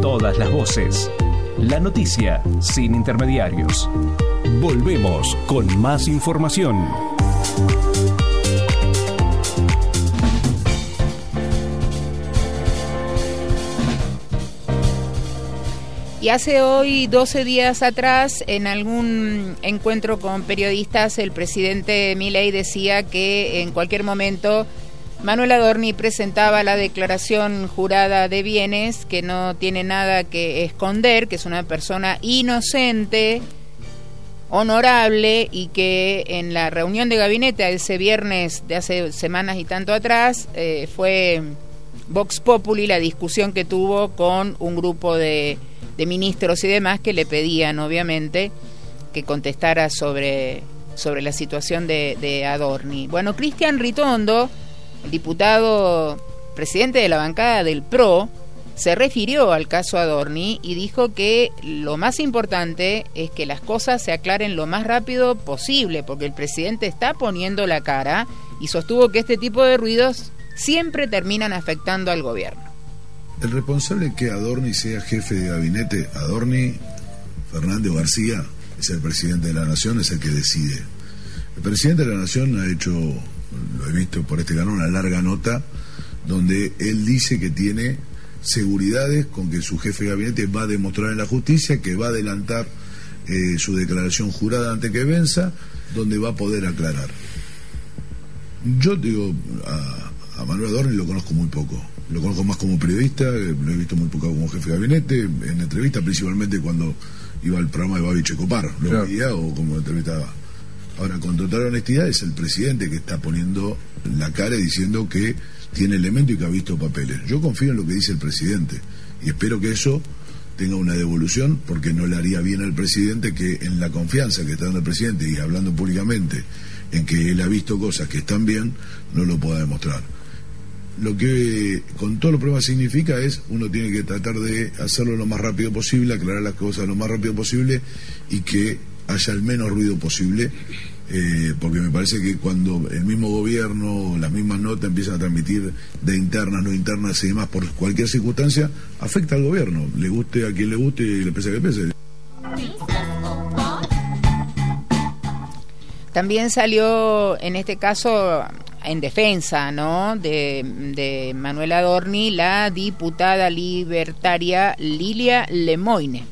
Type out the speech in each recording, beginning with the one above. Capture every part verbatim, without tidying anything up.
todas las voces. La noticia sin intermediarios. Volvemos con más información. Y hace hoy doce días atrás, en algún encuentro con periodistas, el presidente Milei decía que en cualquier momento Manuel Adorni presentaba la declaración jurada de bienes, que no tiene nada que esconder, que es una persona inocente, honorable, y que en la reunión de gabinete ese viernes de hace semanas y tanto atrás eh, fue Vox Populi la discusión que tuvo con un grupo de de ministros y demás que le pedían, obviamente, que contestara sobre, sobre la situación de, de Adorni. Bueno, Cristian Ritondo, el diputado presidente de la bancada del P R O, se refirió al caso Adorni y dijo que lo más importante es que las cosas se aclaren lo más rápido posible, porque el presidente está poniendo la cara, y sostuvo que este tipo de ruidos siempre terminan afectando al gobierno. El responsable que Adorni sea jefe de gabinete, Adorni, Fernando García, es el presidente de la Nación, es el que decide. El presidente de la Nación ha hecho, lo he visto por este canal, una larga nota donde él dice que tiene seguridades con que su jefe de gabinete va a demostrar en la justicia, que va a adelantar eh, su declaración jurada antes que venza, donde va a poder aclarar. Yo digo, a, a Manuel Adorni lo conozco muy poco. Lo conozco más como periodista, lo he visto muy poco como jefe de gabinete, en entrevistas, principalmente cuando iba al programa de Babi Checopar, lo claro. veía o como entrevistaba. Ahora, con total honestidad, es el presidente que está poniendo la cara y diciendo que tiene elementos y que ha visto papeles. Yo confío en lo que dice el presidente y espero que eso tenga una devolución, porque no le haría bien al presidente que en la confianza que está dando el presidente y hablando públicamente en que él ha visto cosas que están bien, no lo pueda demostrar. Lo que con todos los problemas significa es, uno tiene que tratar de hacerlo lo más rápido posible, aclarar las cosas lo más rápido posible y que haya el menos ruido posible, eh, porque me parece que cuando el mismo gobierno, las mismas notas empiezan a transmitir de internas, no internas y demás por cualquier circunstancia, afecta al gobierno, le guste a quien le guste y le pese a que pese. También salió en este caso en defensa, ¿no?, de, de Manuel Adorni, la diputada libertaria Lilia Lemoine.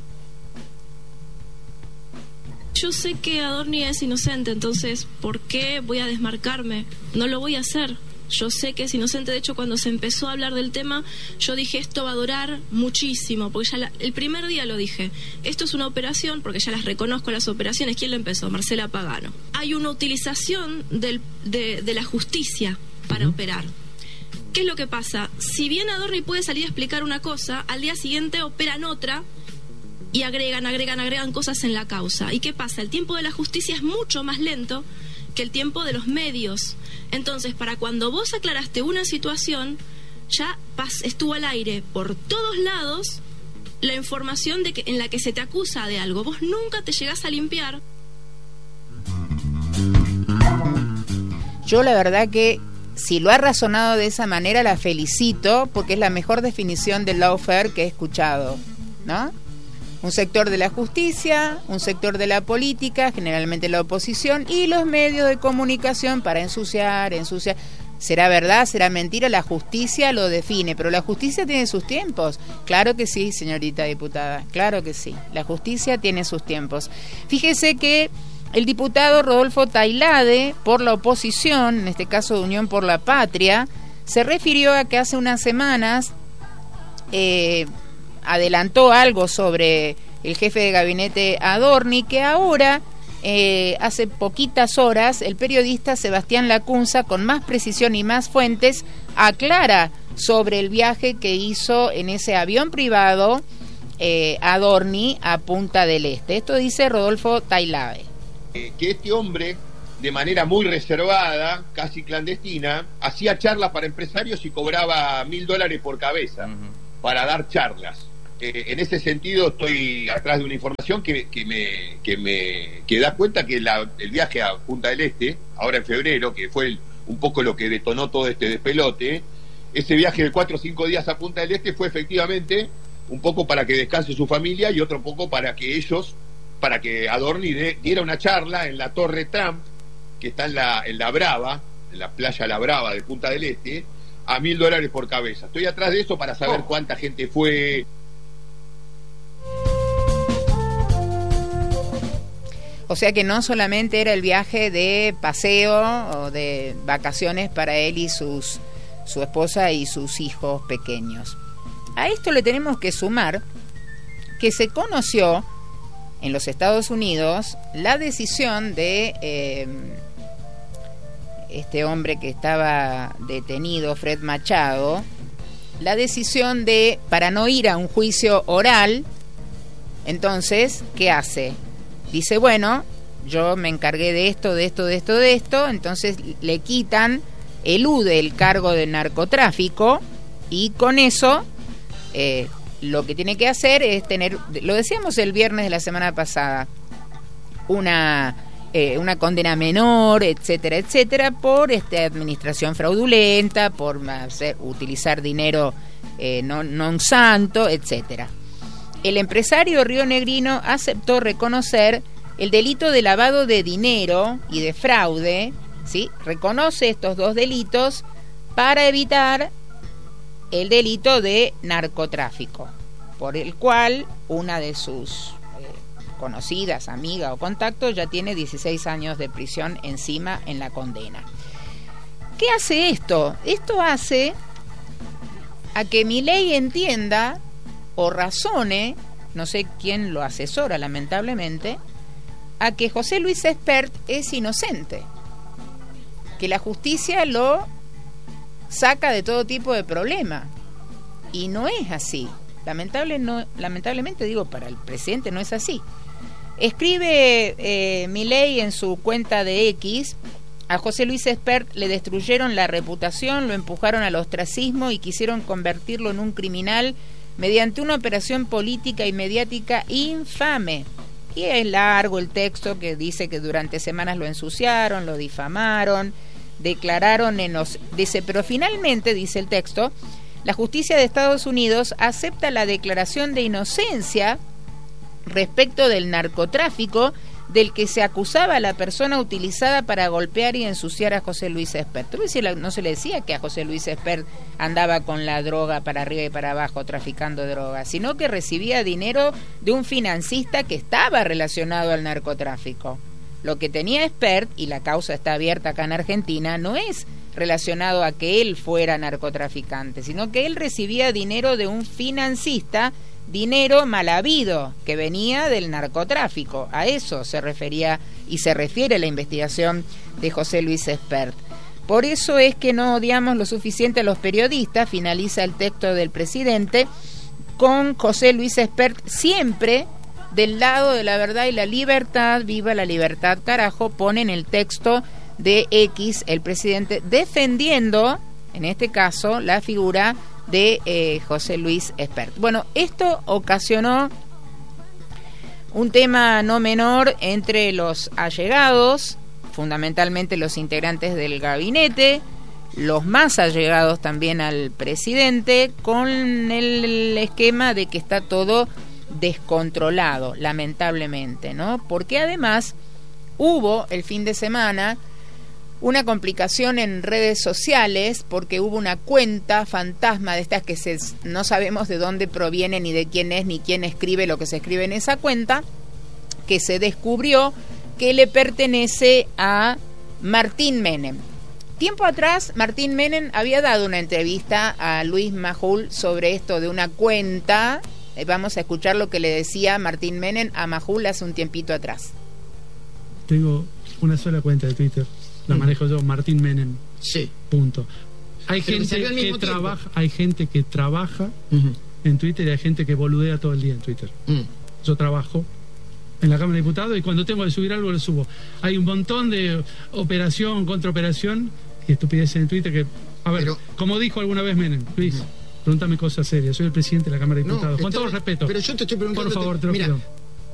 Yo sé que Adorni es inocente, entonces, ¿por qué voy a desmarcarme? No lo voy a hacer. Yo sé que es inocente. De hecho, cuando se empezó a hablar del tema, yo dije, esto va a durar muchísimo, porque ya la, el primer día lo dije, esto es una operación, porque ya las reconozco las operaciones. ¿Quién lo empezó? Marcela Pagano. Hay una utilización del, de, de la justicia para uh-huh. operar. ¿Qué es lo que pasa? Si bien Adorni puede salir a explicar una cosa, al día siguiente operan otra y agregan, agregan, agregan cosas en la causa. ¿Y qué pasa? El tiempo de la justicia es mucho más lento que el tiempo de los medios. Entonces, para cuando vos aclaraste una situación, ya pas, estuvo al aire por todos lados la información de que, en la que se te acusa de algo. Vos nunca te llegás a limpiar. Yo la verdad que si lo ha razonado de esa manera la felicito, porque es la mejor definición del lawfare que he escuchado, ¿no? Un sector de la justicia, un sector de la política, generalmente la oposición, y los medios de comunicación para ensuciar, ensuciar. ¿Será verdad? ¿Será mentira? La justicia lo define, pero la justicia tiene sus tiempos. Claro que sí, señorita diputada, claro que sí. La justicia tiene sus tiempos. Fíjese que el diputado Rodolfo Tailade, por la oposición, en este caso de Unión por la Patria, se refirió a que hace unas semanas eh, adelantó algo sobre el jefe de gabinete Adorni, que ahora, eh, hace poquitas horas, el periodista Sebastián Lacunza, con más precisión y más fuentes, aclara sobre el viaje que hizo en ese avión privado eh, Adorni a Punta del Este. Esto dice Rodolfo Tailade. Eh, que este hombre, de manera muy reservada, casi clandestina, hacía charlas para empresarios y cobraba mil dólares por cabeza uh-huh. para dar charlas. Eh, en ese sentido estoy atrás de una información que, que me que me que da cuenta que la, el viaje a Punta del Este, ahora en febrero, que fue el, un poco lo que detonó todo este despelote, ese viaje de cuatro o cinco días a Punta del Este fue efectivamente un poco para que descanse su familia y otro poco para que ellos, para que Adorni de, diera una charla en la Torre Trump, que está en la, en la Brava, en la playa La Brava de Punta del Este, a mil dólares por cabeza. Estoy atrás de eso para saber oh. cuánta gente fue. O sea que no solamente era el viaje de paseo o de vacaciones para él y sus su esposa y sus hijos pequeños. A esto le tenemos que sumar que se conoció en los Estados Unidos la decisión de eh, este hombre que estaba detenido, Fred Machado, la decisión de, para no ir a un juicio oral, entonces, ¿qué hace? Dice, bueno, yo me encargué de esto, de esto, de esto, de esto, entonces le quitan, elude el cargo de narcotráfico y con eso eh, lo que tiene que hacer es tener, lo decíamos el viernes de la semana pasada, una, eh, una condena menor, etcétera, etcétera, por este, administración fraudulenta, por hacer, utilizar dinero eh, non, non santo, etcétera. El empresario rionegrino aceptó reconocer el delito de lavado de dinero y de fraude, ¿sí? Reconoce estos dos delitos para evitar el delito de narcotráfico, por el cual una de sus eh, conocidas, amigas o contactos ya tiene dieciséis años de prisión encima en la condena. ¿Qué hace esto? Esto hace a que Milei entienda o razone, no sé quién lo asesora lamentablemente, a que José Luis Espert es inocente, que la justicia lo saca de todo tipo de problema, y no es así. Lamentable no, lamentablemente digo, para el presidente no es así. Escribe eh, Milei en su cuenta de X: a José Luis Espert le destruyeron la reputación, lo empujaron al ostracismo y quisieron convertirlo en un criminal mediante una operación política y mediática infame. Y es largo el texto que dice que durante semanas lo ensuciaron, lo difamaron, declararon en los... Dice, pero finalmente, dice el texto, la justicia de Estados Unidos acepta la declaración de inocencia respecto del narcotráfico del que se acusaba a la persona utilizada para golpear y ensuciar a José Luis Espert. No se le decía que a José Luis Espert andaba con la droga para arriba y para abajo traficando droga, sino que recibía dinero de un financista que estaba relacionado al narcotráfico. Lo que tenía Espert, y la causa está abierta acá en Argentina, no es relacionado a que él fuera narcotraficante, sino que él recibía dinero de un financista, dinero mal habido que venía del narcotráfico. A eso se refería y se refiere la investigación de José Luis Espert. Por eso es que no odiamos lo suficiente a los periodistas, finaliza el texto del presidente, con José Luis Espert siempre del lado de la verdad y la libertad. Viva la libertad, carajo, pone en el texto de X el presidente, defendiendo, en este caso, la figura de eh, José Luis Espert. Bueno, esto ocasionó un tema no menor entre los allegados, fundamentalmente los integrantes del gabinete, los más allegados también al presidente, con el esquema de que está todo descontrolado, lamentablemente, ¿no? Porque además hubo el fin de semana una complicación en redes sociales, porque hubo una cuenta fantasma de estas que se, no sabemos de dónde proviene, ni de quién es, ni quién escribe lo que se escribe en esa cuenta, que se descubrió que le pertenece a Martín Menem. Tiempo atrás, Martín Menem había dado una entrevista a Luis Majul sobre esto de una cuenta. Vamos a escuchar lo que le decía Martín Menem a Majul hace un tiempito atrás. Tengo una sola cuenta de Twitter. La manejo yo, Martín Menem. Sí. Punto. Hay gente que trabaja, hay gente que trabaja uh-huh. en Twitter y hay gente que boludea todo el día en Twitter. Uh-huh. Yo trabajo en la Cámara de Diputados y cuando tengo que subir algo lo subo. Hay un montón de operación, contraoperación y estupideces en Twitter que, a ver, pero, como dijo alguna vez Menem, Luis, uh-huh. pregúntame cosas serias. Soy el presidente de la Cámara de Diputados. No, Con todo el respeto. Pero yo te estoy preguntando. Por favor, te lo mira. pido.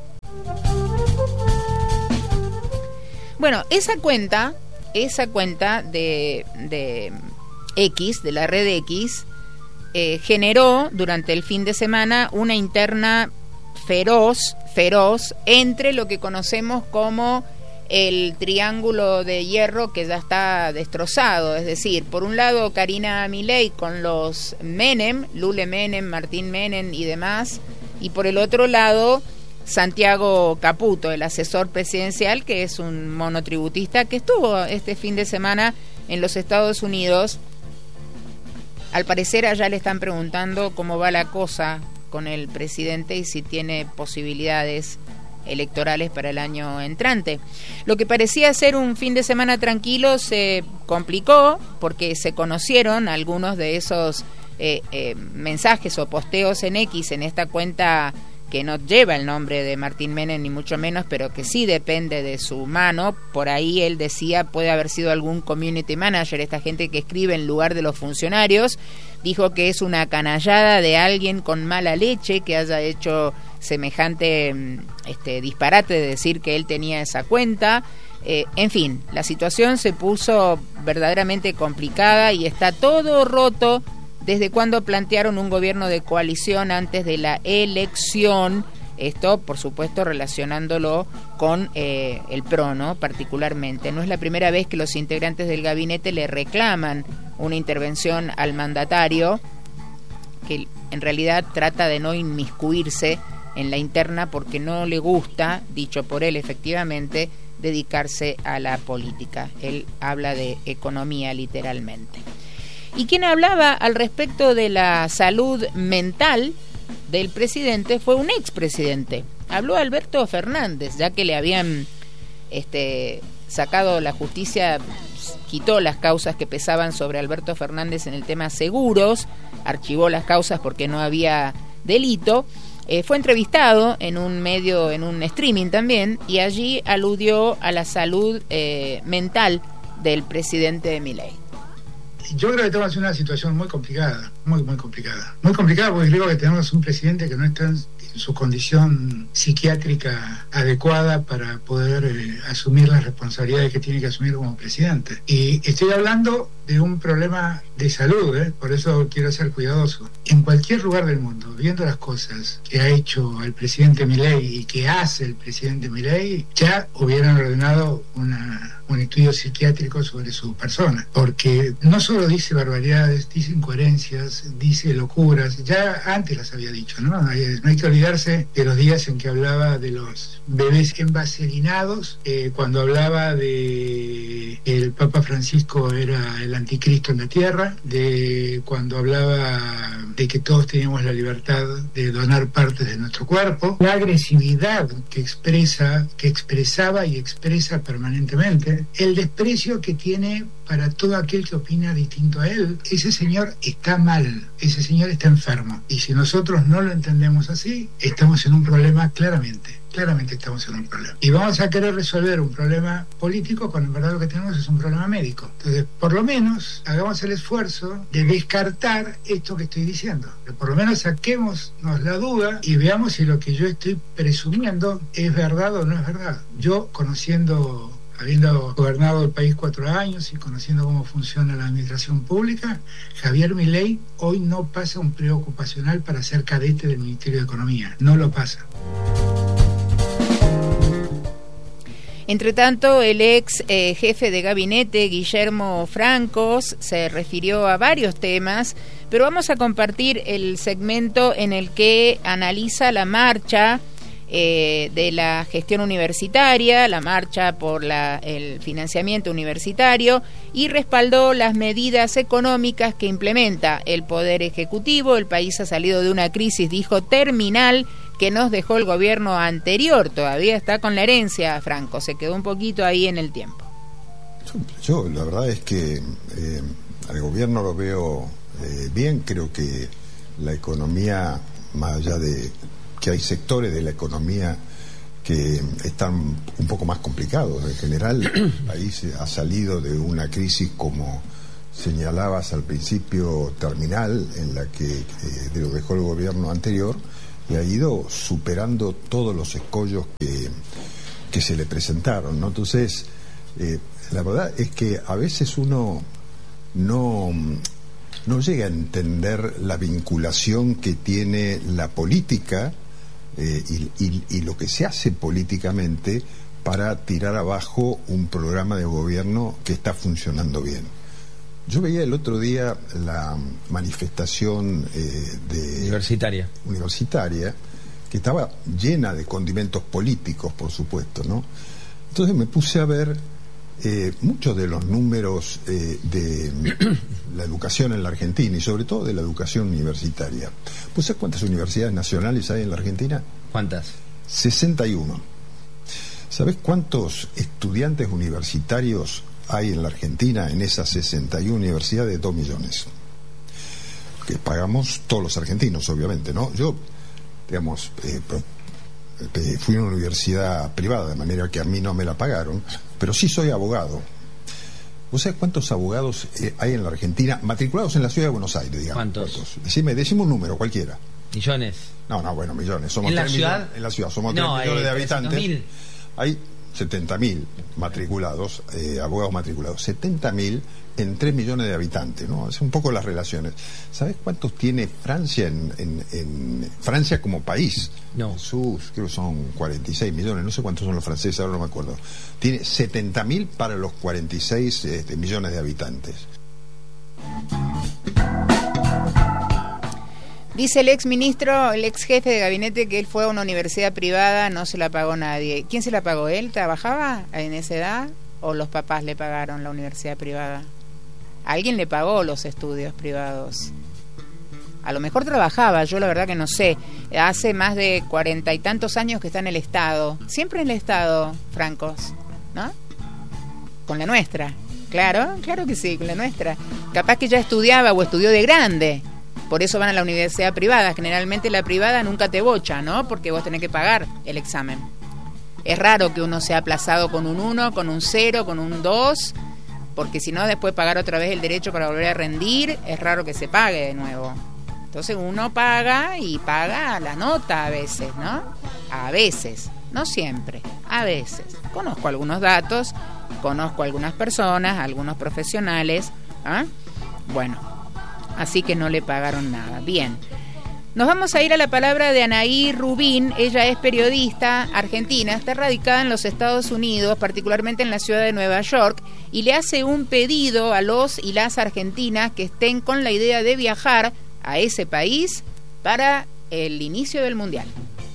Bueno, esa cuenta... Esa cuenta de, de X, de la red X, eh, generó durante el fin de semana una interna feroz, feroz entre lo que conocemos como el triángulo de hierro, que ya está destrozado. Es decir, por un lado Karina Milei con los Menem, Lule Menem, Martín Menem y demás, y por el otro lado Santiago Caputo, el asesor presidencial, que es un monotributista que estuvo este fin de semana en los Estados Unidos. Al parecer allá le están preguntando cómo va la cosa con el presidente y si tiene posibilidades electorales para el año entrante. Lo que parecía ser un fin de semana tranquilo se complicó porque se conocieron algunos de esos eh, eh, mensajes o posteos en X, en esta cuenta que no lleva el nombre de Martín Menem ni mucho menos, pero que sí depende de su mano. Por ahí él decía, puede haber sido algún community manager, esta gente que escribe en lugar de los funcionarios. Dijo que es una canallada de alguien con mala leche que haya hecho semejante este, disparate de decir que él tenía esa cuenta. Eh, en fin, la situación se puso verdaderamente complicada y está todo roto desde cuando plantearon un gobierno de coalición antes de la elección. Esto, por supuesto, relacionándolo con eh, el P R O, ¿no? Particularmente. No es la primera vez que los integrantes del gabinete le reclaman una intervención al mandatario, que en realidad trata de no inmiscuirse en la interna porque no le gusta, dicho por él efectivamente, dedicarse a la política. Él habla de economía literalmente. Y quien hablaba al respecto de la salud mental del presidente fue un expresidente. Habló Alberto Fernández, ya que le habían este, sacado la justicia, quitó las causas que pesaban sobre Alberto Fernández en el tema seguros, archivó las causas porque no había delito. Eh, fue entrevistado en un medio, en un streaming también, y allí aludió a la salud eh, mental del presidente Milei. Yo creo que estamos en una situación muy complicada, muy, muy complicada. Muy complicada porque creo que tenemos un presidente que no está en su condición psiquiátrica adecuada para poder eh, asumir las responsabilidades que tiene que asumir como presidente. Y estoy hablando de un problema de salud, ¿eh? Por eso quiero ser cuidadoso. En cualquier lugar del mundo, viendo las cosas que ha hecho el presidente Milei y que hace el presidente Milei, ya hubieran ordenado una, un estudio psiquiátrico sobre su persona, porque no solo dice barbaridades, dice incoherencias, dice locuras, ya antes las había dicho, ¿no? No hay, no hay que olvidarse de los días en que hablaba de los bebés envaselinados, eh, cuando hablaba de el Papa Francisco era el anticristo en la tierra, de cuando hablaba de que todos teníamos la libertad de donar partes de nuestro cuerpo, la agresividad que expresa, que expresaba y expresa permanentemente, el desprecio que tiene para todo aquel que opina distinto a él. Ese señor está mal, ese señor está enfermo, y si nosotros no lo entendemos así, estamos en un problema claramente. Claramente estamos en un problema. Y vamos a querer resolver un problema político cuando en verdad lo que tenemos es un problema médico. Entonces, por lo menos, hagamos el esfuerzo de descartar esto que estoy diciendo. Que por lo menos saquémonos la duda y veamos si lo que yo estoy presumiendo es verdad o no es verdad. Yo, conociendo, habiendo gobernado el país cuatro años y conociendo cómo funciona la administración pública, Javier Milei hoy no pasa un preocupacional para ser cadete del Ministerio de Economía. No lo pasa. Entre tanto, el ex eh, jefe de gabinete, Guillermo Francos, se refirió a varios temas, pero vamos a compartir el segmento en el que analiza la marcha eh, de la gestión universitaria, la marcha por la, el financiamiento universitario, y respaldó las medidas económicas que implementa el Poder Ejecutivo. El país ha salido de una crisis, dijo, terminal, que nos dejó el gobierno anterior. Todavía está con la herencia, Franco, se quedó un poquito ahí en el tiempo. Yo, yo la verdad es que eh, al gobierno lo veo eh, bien. Creo que la economía, más allá de que hay sectores de la economía que están un poco más complicados, en general el país ha salido de una crisis, como señalabas al principio, terminal, en la que eh, lo dejó el gobierno anterior, y ha ido superando todos los escollos que, que se le presentaron, ¿no? Entonces, eh, la verdad es que a veces uno no, no llega a entender la vinculación que tiene la política eh, y, y, y lo que se hace políticamente para tirar abajo un programa de gobierno que está funcionando bien. Yo veía el otro día la manifestación eh, de universitaria. universitaria, que estaba llena de condimentos políticos, por supuesto, ¿no? Entonces me puse a ver eh, muchos de los números eh, de la educación en la Argentina y sobre todo de la educación universitaria. ¿Pues sabes cuántas universidades nacionales hay en la Argentina? ¿Cuántas? sesenta y uno. ¿Sabes cuántos estudiantes universitarios hay en la Argentina en esas sesenta y una universidades? Dos millones. Que pagamos todos los argentinos, obviamente, ¿no? Yo, digamos, eh, eh, fui a una universidad privada, de manera que a mí no me la pagaron, pero sí soy abogado. ¿Vos sabés cuántos abogados eh, hay en la Argentina matriculados en la ciudad de Buenos Aires, digamos? ¿Cuántos? ¿Cuántos? Decime, decime un número, cualquiera. ¿Millones? No, no, bueno, millones. Somos ¿En la tres ciudad? Millones, en la ciudad somos no, tres millones eh, de habitantes. mil. Hay setenta mil matriculados, eh, abogados matriculados. setenta mil en tres millones de habitantes, ¿no? Es un poco las relaciones. ¿Sabes cuántos tiene Francia en, en, en Francia como país? No. Sus, creo que son cuarenta y seis millones, no sé cuántos son los franceses, ahora no me acuerdo. Tiene setenta mil para los cuarenta y seis este, millones de habitantes. Dice el ex ministro, el ex jefe de gabinete, que él fue a una universidad privada, no se la pagó nadie. ¿Quién se la pagó? ¿Él trabajaba en esa edad o los papás le pagaron la universidad privada? Alguien le pagó los estudios privados. A lo mejor trabajaba, yo la verdad que no sé. Hace más de cuarenta y tantos años que está en el Estado. Siempre en el Estado, francos, ¿no? Con la nuestra. Claro, claro que sí, con la nuestra. Capaz que ya estudiaba o estudió de grande. Por eso van a la universidad privada. Generalmente la privada nunca te bocha, ¿no? Porque vos tenés que pagar el examen. Es raro que uno sea aplazado con un uno, con un cero, con un dos, porque si no después pagar otra vez el derecho para volver a rendir, es raro que se pague de nuevo. Entonces uno paga y paga la nota a veces, ¿no? A veces, no siempre, a veces. Conozco algunos datos, conozco algunas personas, algunos profesionales, ¿ah? Bueno, así que no le pagaron nada. Bien. Nos vamos a ir a la palabra de Anaí Rubín. Ella es periodista argentina, está radicada en los Estados Unidos, particularmente en la ciudad de Nueva York, y le hace un pedido a los y las argentinas que estén con la idea de viajar a ese país para el inicio del Mundial.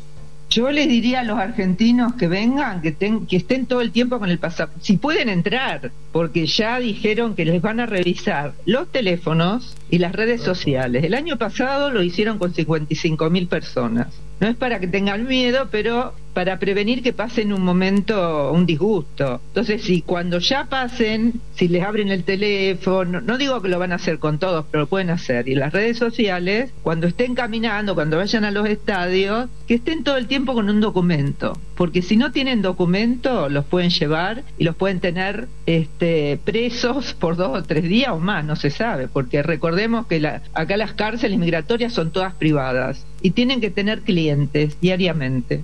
Yo les diría a los argentinos que vengan, que, ten, que estén todo el tiempo con el pasaporte, si pueden entrar, porque ya dijeron que les van a revisar los teléfonos y las redes sociales. El año pasado lo hicieron con cincuenta y cinco mil personas. No es para que tengan miedo, pero para prevenir que pasen un momento, un disgusto. Entonces, si cuando ya pasen, si les abren el teléfono, no digo que lo van a hacer con todos, pero lo pueden hacer. Y las redes sociales, cuando estén caminando, cuando vayan a los estadios, que estén todo el tiempo con un documento. Porque si no tienen documento, los pueden llevar y los pueden tener este, presos por dos o tres días o más, no se sabe. Porque recordemos que la, acá las cárceles migratorias son todas privadas y tienen que tener clientes diariamente.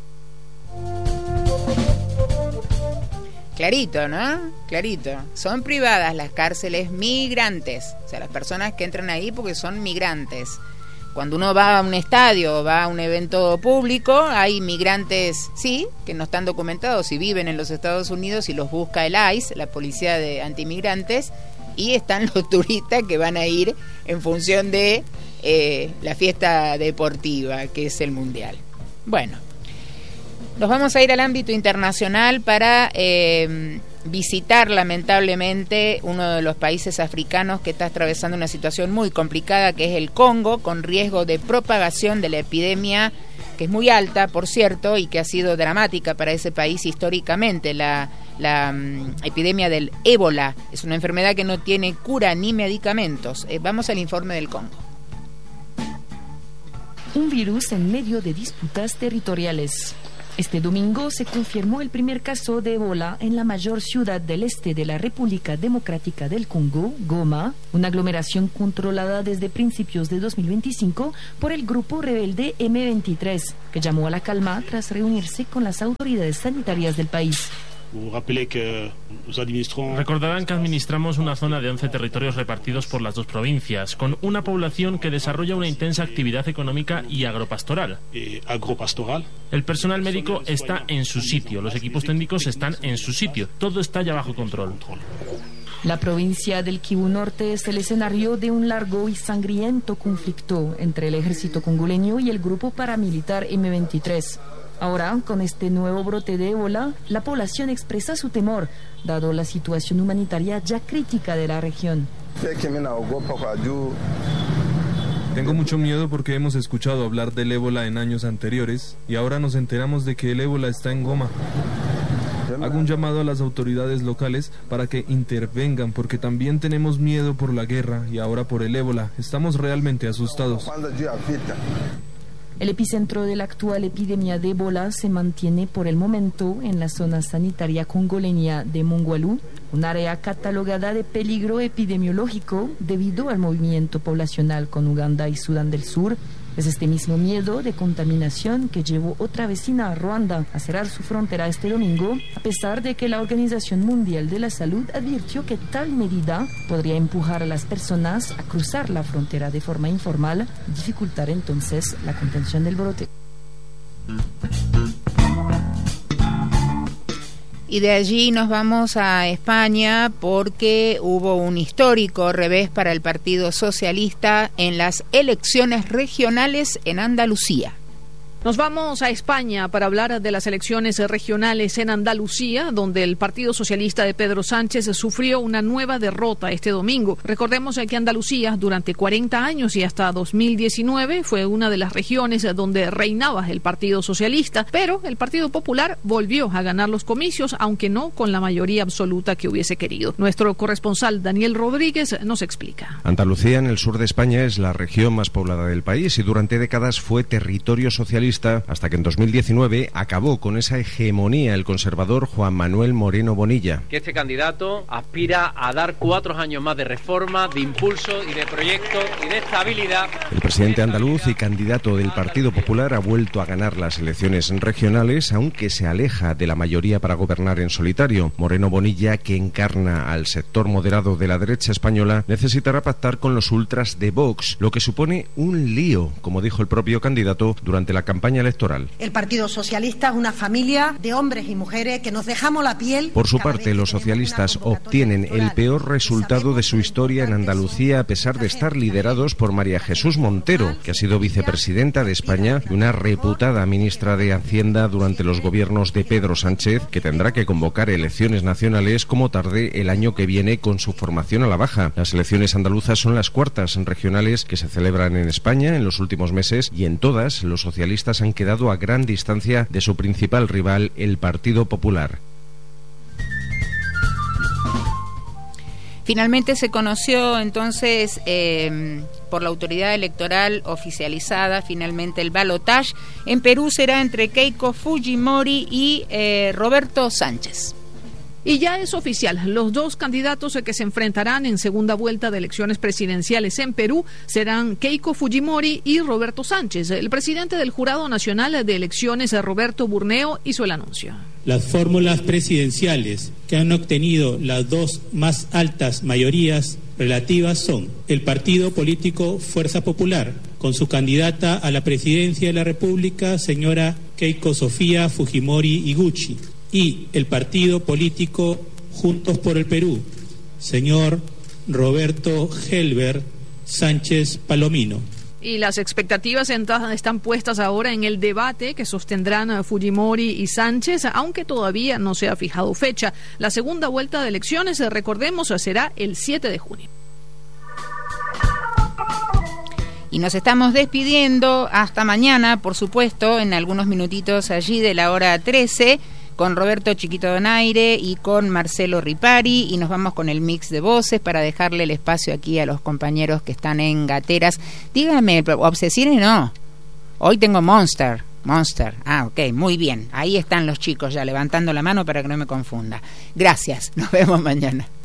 Clarito, ¿no? Clarito. Son privadas las cárceles migrantes. O sea, las personas que entran ahí porque son migrantes. Cuando uno va a un estadio, va a un evento público, hay migrantes, sí, que no están documentados y viven en los Estados Unidos y los busca el I C E, la policía de antimigrantes, y están los turistas que van a ir en función de eh, la fiesta deportiva, que es el Mundial. Bueno. Nos vamos a ir al ámbito internacional para eh, visitar lamentablemente uno de los países africanos que está atravesando una situación muy complicada, que es el Congo, con riesgo de propagación de la epidemia, que es muy alta, por cierto, y que ha sido dramática para ese país históricamente. La, la um, epidemia del ébola es una enfermedad que no tiene cura ni medicamentos. Eh, vamos al informe del Congo. Un virus en medio de disputas territoriales. Este domingo se confirmó el primer caso de ébola en la mayor ciudad del este de la República Democrática del Congo, Goma, una aglomeración controlada desde principios de dos mil veinticinco por el grupo rebelde eme veintitrés, que llamó a la calma tras reunirse con las autoridades sanitarias del país. Recordarán que administramos una zona de once territorios repartidos por las dos provincias, con una población que desarrolla una intensa actividad económica y agropastoral. El personal médico está en su sitio, los equipos técnicos están en su sitio, todo está ya bajo control. La provincia del Kivu Norte es el escenario de un largo y sangriento conflicto entre el ejército congoleño y el grupo paramilitar eme veintitrés. Ahora, con este nuevo brote de ébola, la población expresa su temor, dado la situación humanitaria ya crítica de la región. Tengo mucho miedo porque hemos escuchado hablar del ébola en años anteriores y ahora nos enteramos de que el ébola está en Goma. Hago un llamado a las autoridades locales para que intervengan porque también tenemos miedo por la guerra y ahora por el ébola. Estamos realmente asustados. El epicentro de la actual epidemia de ébola se mantiene por el momento en la zona sanitaria congoleña de Mongualú, un área catalogada de peligro epidemiológico debido al movimiento poblacional con Uganda y Sudán del Sur. Es este mismo miedo de contaminación que llevó otra vecina, Ruanda, a cerrar su frontera este domingo, a pesar de que la Organización Mundial de la Salud advirtió que tal medida podría empujar a las personas a cruzar la frontera de forma informal, dificultar entonces la contención del brote. Y de allí nos vamos a España porque hubo un histórico revés para el Partido Socialista en las elecciones regionales en Andalucía. Nos vamos a España para hablar de las elecciones regionales en Andalucía, donde el Partido Socialista de Pedro Sánchez sufrió una nueva derrota este domingo. Recordemos que Andalucía durante cuarenta años y hasta dos mil diecinueve fue una de las regiones donde reinaba el Partido Socialista, pero el Partido Popular volvió a ganar los comicios, aunque no con la mayoría absoluta que hubiese querido. Nuestro corresponsal Daniel Rodríguez nos explica. Andalucía, en el sur de España, es la región más poblada del país y durante décadas fue territorio socialista, hasta que en dos mil diecinueve acabó con esa hegemonía el conservador Juan Manuel Moreno Bonilla. Que este candidato aspira a dar cuatro años más de reforma, de impulso y de proyecto y de estabilidad. El presidente andaluz y candidato del Partido Popular ha vuelto a ganar las elecciones regionales, aunque se aleja de la mayoría para gobernar en solitario. Moreno Bonilla, que encarna al sector moderado de la derecha española, necesitará pactar con los ultras de Vox, lo que supone un lío, como dijo el propio candidato durante la campaña electoral. El Partido Socialista es una familia de hombres y mujeres que nos dejamos la piel. Por su parte, los socialistas obtienen el peor resultado de su historia en Andalucía, a pesar de estar liderados por María Jesús Montero, que ha sido vicepresidenta de España y una reputada ministra de Hacienda durante los gobiernos de Pedro Sánchez, que tendrá que convocar elecciones nacionales como tarde el año que viene con su formación a la baja. Las elecciones andaluzas son las cuartas regionales que se celebran en España en los últimos meses y en todas los socialistas han quedado a gran distancia de su principal rival, el Partido Popular. Finalmente se conoció entonces eh, por la autoridad electoral oficializada finalmente el balotaje. En Perú será entre Keiko Fujimori y eh, Roberto Sánchez. Y ya es oficial, los dos candidatos que se enfrentarán en segunda vuelta de elecciones presidenciales en Perú serán Keiko Fujimori y Roberto Sánchez. El presidente del Jurado Nacional de Elecciones, Roberto Burneo, hizo el anuncio. Las fórmulas presidenciales que han obtenido las dos más altas mayorías relativas son el partido político Fuerza Popular, con su candidata a la presidencia de la República, señora Keiko Sofía Fujimori Iguchi, y el partido político Juntos por el Perú, señor Roberto Helber Sánchez Palomino. Y las expectativas están puestas ahora en el debate que sostendrán Fujimori y Sánchez, aunque todavía no se ha fijado fecha. La segunda vuelta de elecciones, recordemos, será el siete de junio. Y nos estamos despidiendo hasta mañana, por supuesto, en algunos minutitos allí de la hora trece, con Roberto Chiquito Donaire y con Marcelo Ripari, y nos vamos con el mix de voces para dejarle el espacio aquí a los compañeros que están en gateras. Díganme, obsesiones no. Hoy tengo Monster. Monster. Ah, ok, muy bien. Ahí están los chicos ya levantando la mano para que no me confunda. Gracias. Nos vemos mañana.